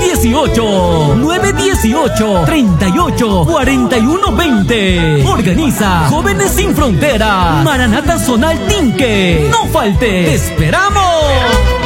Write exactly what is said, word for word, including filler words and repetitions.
dieciocho, nueve dieciocho, treinta y ocho, cuarenta y uno veinte. Organiza Jóvenes Sin Frontera. Maranata Zonal Tinque. No falte. ¡Te esperamos!